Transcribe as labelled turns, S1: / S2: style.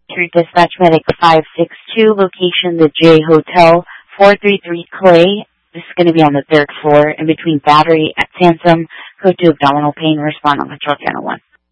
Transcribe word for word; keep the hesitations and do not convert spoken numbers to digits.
S1: Through Dispatch Medic five six two, location the J Hotel, four three three Clay. This is going to be on the third floor in between Battery at Sansom. Code to abdominal pain. Respond on control channel one.